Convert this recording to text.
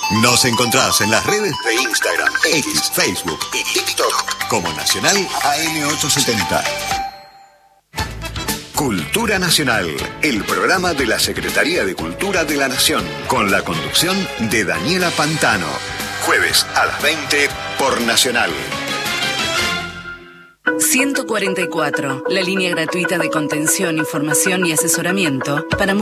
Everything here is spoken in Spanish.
Nos encontrás en las redes de Instagram, X, Facebook y TikTok como Nacional AM870. Cultura Nacional, el programa de la Secretaría de Cultura de la Nación, con la conducción de Daniela Pantano. Jueves a las 20 por Nacional. 144, la línea gratuita de contención, información y asesoramiento para